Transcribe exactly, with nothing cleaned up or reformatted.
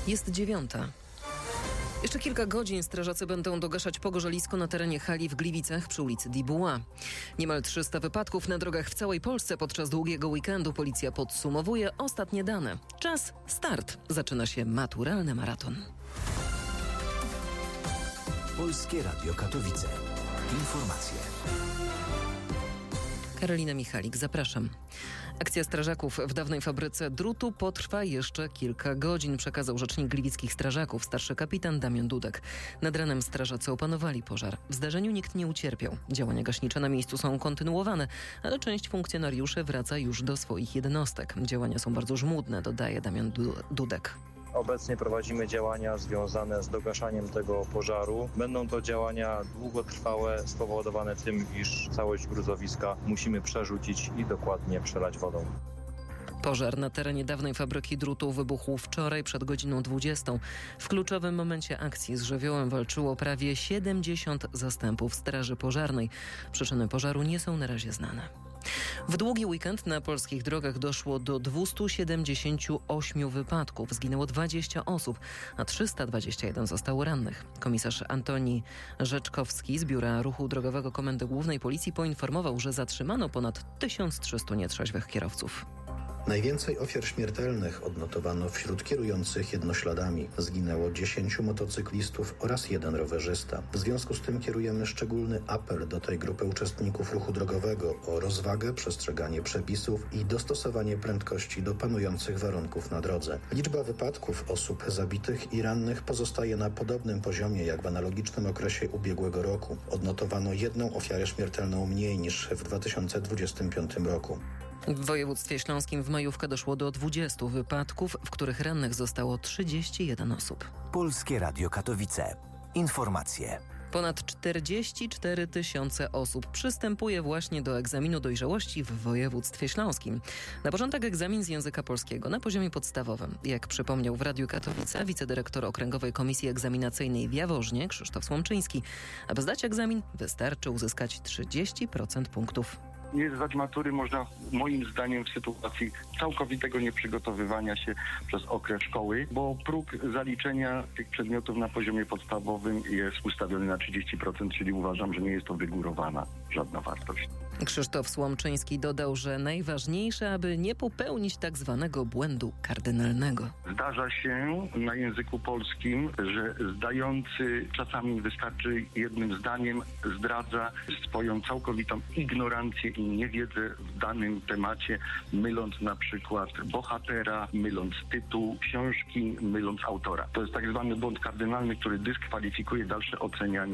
Jest dziewiąta. Jeszcze kilka godzin strażacy będą dogaszać pogorzelisko na terenie hali w Gliwicach przy ulicy Dibuła. Niemal trzysta wypadków na drogach w całej Polsce podczas długiego weekendu. Policja podsumowuje ostatnie dane. Czas start. Zaczyna się maturalny maraton. Polskie Radio Katowice. Informacje. Karolina Michalik, zapraszam. Akcja strażaków w dawnej fabryce drutu potrwa jeszcze kilka godzin, przekazał rzecznik gliwickich strażaków, starszy kapitan Damian Dudek. Nad ranem strażacy opanowali pożar. W zdarzeniu nikt nie ucierpiał. Działania gaśnicze na miejscu są kontynuowane, ale część funkcjonariuszy wraca już do swoich jednostek. Działania są bardzo żmudne, dodaje Damian Dudek. Obecnie prowadzimy działania związane z dogaszaniem tego pożaru. Będą to działania długotrwałe, spowodowane tym, iż całość gruzowiska musimy przerzucić i dokładnie przelać wodą. Pożar na terenie dawnej fabryki drutu wybuchł wczoraj przed godziną dwudziestą. W kluczowym momencie akcji z żywiołem walczyło prawie siedemdziesiąt zastępów straży pożarnej. Przyczyny pożaru nie są na razie znane. W długi weekend na polskich drogach doszło do dwieście siedemdziesiąt osiem wypadków. Zginęło dwadzieścia osób, a trzysta dwadzieścia jeden zostało rannych. Komisarz Antoni Rzeczkowski z Biura Ruchu Drogowego Komendy Głównej Policji poinformował, że zatrzymano ponad tysiąc trzysta nietrzeźwych kierowców. Najwięcej ofiar śmiertelnych odnotowano wśród kierujących jednośladami. Zginęło dziesięciu motocyklistów oraz jeden rowerzysta. W związku z tym kierujemy szczególny apel do tej grupy uczestników ruchu drogowego o rozwagę, przestrzeganie przepisów i dostosowanie prędkości do panujących warunków na drodze. Liczba wypadków, osób zabitych i rannych pozostaje na podobnym poziomie jak w analogicznym okresie ubiegłego roku. Odnotowano jedną ofiarę śmiertelną mniej niż w dwa tysiące dwudziestym piątym roku. W województwie śląskim w majówkę doszło do dwudziestu wypadków, w których rannych zostało trzydzieści jeden osób. Polskie Radio Katowice. Informacje. Ponad czterdzieści cztery tysiące osób przystępuje właśnie do egzaminu dojrzałości w województwie śląskim. Na początek egzamin z języka polskiego na poziomie podstawowym. Jak przypomniał w Radiu Katowice wicedyrektor Okręgowej Komisji Egzaminacyjnej w Jaworznie Krzysztof Słomczyński, aby zdać egzamin wystarczy uzyskać trzydzieści procent punktów. Nie zdać matury można moim zdaniem w sytuacji całkowitego nieprzygotowywania się przez okres szkoły, bo próg zaliczenia tych przedmiotów na poziomie podstawowym jest ustawiony na trzydzieści procent, czyli uważam, że nie jest to wygórowana żadna wartość. Krzysztof Słomczyński dodał, że najważniejsze, aby nie popełnić tak zwanego błędu kardynalnego. Zdarza się na języku polskim, że zdający czasami wystarczy jednym zdaniem zdradza swoją całkowitą ignorancję i niewiedzę w danym temacie, myląc na przykład bohatera, myląc tytuł książki, myląc autora. To jest tak zwany błąd kardynalny, który dyskwalifikuje dalsze ocenianie